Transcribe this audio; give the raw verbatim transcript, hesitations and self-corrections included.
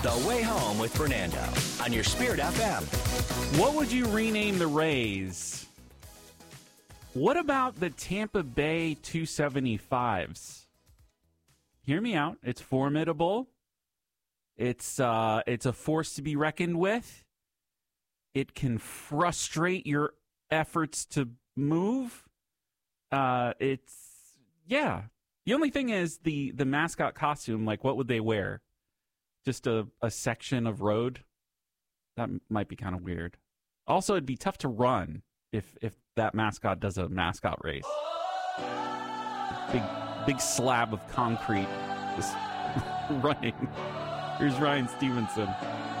The Way Home with Fernando on your Spirit F M. What would you rename the Rays? What about the Tampa Bay two seventy-fives? Hear me out. It's formidable. It's uh, it's a force to be reckoned with. It can frustrate your efforts to move. Uh, it's, yeah. The only thing is the, the mascot costume, like what would they wear? Just a, a section of road? That might be kind of weird. Also, it'd be tough to run if if that mascot does a mascot race. Big big slab of concrete just running. Here's Ryan Stevenson.